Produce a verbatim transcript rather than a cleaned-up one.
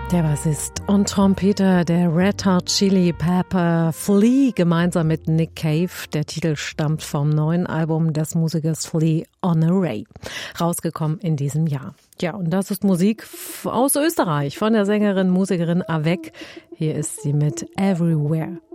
Der Bassist und Trompeter der Red Hot Chili Pepper, Flea, gemeinsam mit Nick Cave. Der Titel stammt vom neuen Album des Musikers Flea, On a Ray, rausgekommen in diesem Jahr. Ja, und das ist Musik aus Österreich von der Sängerin, Musikerin Avec. Hier ist sie mit Everywhere.